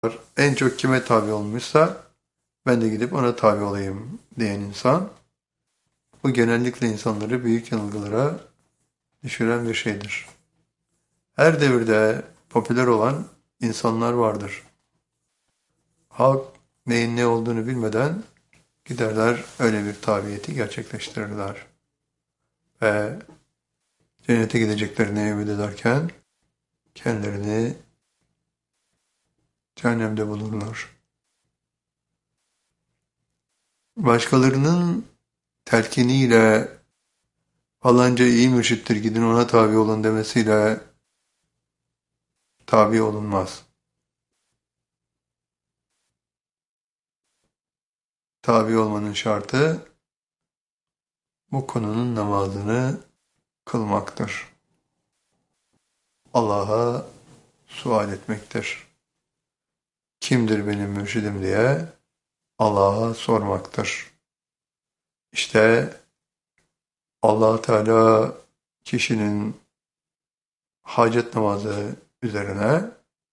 En çok kime tabi olmuşsa ben de gidip ona tabi olayım diyen insan. Bu genellikle insanları büyük yanılgılara düşüren bir şeydir. Her devirde popüler olan insanlar vardır. Halk neyin ne olduğunu bilmeden giderler öyle bir tabiyeti gerçekleştirirler. Ve cennete gideceklerini ümit ederken kendilerini cehennemde bulurlar. Başkalarının telkiniyle falanca iyi mürşittir gidin ona tabi olun demesiyle tabi olunmaz. Tabi olmanın şartı bu konunun namazını kılmaktır. Allah'a sual etmektir. Kimdir benim mürşidim diye Allah'a sormaktır. İşte Allah Teala kişinin hacet namazı üzerine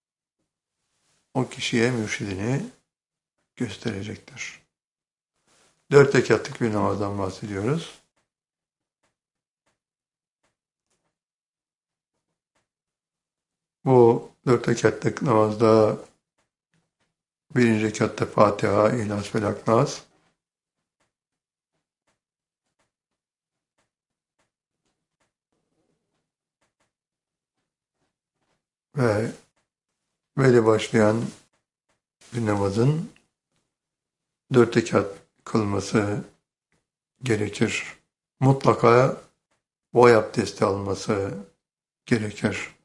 o kişiye mürşidini gösterecektir. 4 rekatlık bir namazdan bahsediyoruz. Bu 4 rekatlık namazda birinci rekatta Fatiha, İhlas, Felak, Nas. Ve böyle başlayan bir namazın 4 rekat kılması gerekir. Mutlaka boy abdesti alması gerekir.